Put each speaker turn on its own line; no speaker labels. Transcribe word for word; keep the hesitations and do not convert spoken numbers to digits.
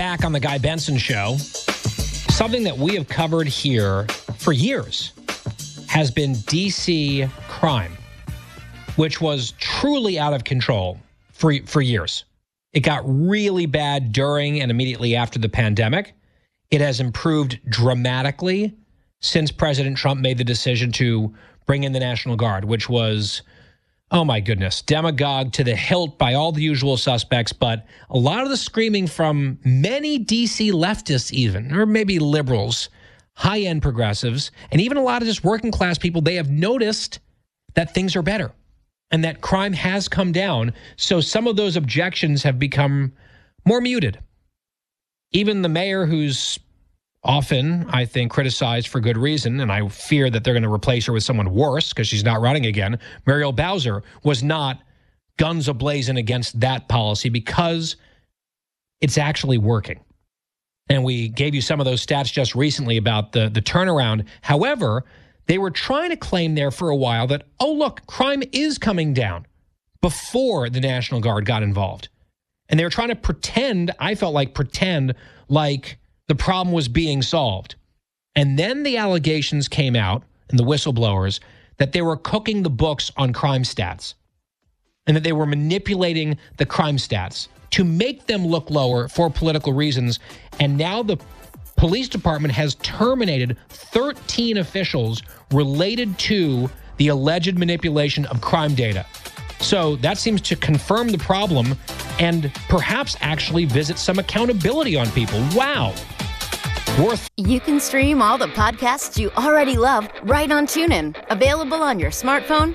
back on the Guy Benson Show. Something that we have covered here for years has been D C crime, which was truly out of control for, for years. It got really bad during and immediately after the pandemic. It has improved dramatically since President Trump made the decision to bring in the National Guard, which was, oh my goodness, demagogue to the hilt by all the usual suspects. But a lot of the screaming from many D C leftists even, or maybe liberals, high-end progressives, and even a lot of just working class people, they have noticed that things are better and that crime has come down. So some of those objections have become more muted. Even the mayor, who's often, I think, criticized for good reason, and I fear that they're going to replace her with someone worse because she's not running again, Muriel Bowser, was not guns a-blazing against that policy because it's actually working. And we gave you some of those stats just recently about the, the turnaround. However, they were trying to claim there for a while that, oh, look, crime is coming down before the National Guard got involved. And they were trying to pretend, I felt like pretend, like the problem was being solved. And then the allegations came out, and the whistleblowers, that they were cooking the books on crime stats and that they were manipulating the crime stats to make them look lower for political reasons. And now the police department has terminated thirteen officials related to the alleged manipulation of crime data. So that seems to confirm the problem and perhaps actually visit some accountability on people. Wow. Worth.
You can stream all the podcasts you already love right on TuneIn. Available on your smartphone,